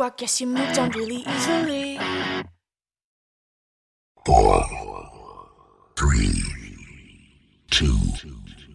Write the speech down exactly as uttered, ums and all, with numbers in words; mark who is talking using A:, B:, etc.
A: rock, yes, you moved on really easily.
B: Four, three, two,